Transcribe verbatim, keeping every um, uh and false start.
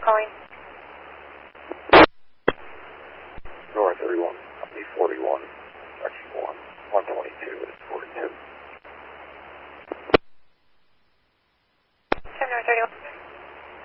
calling? North thirty-one, B forty-one, section one, one twenty-two is forty-two. North thirty-one.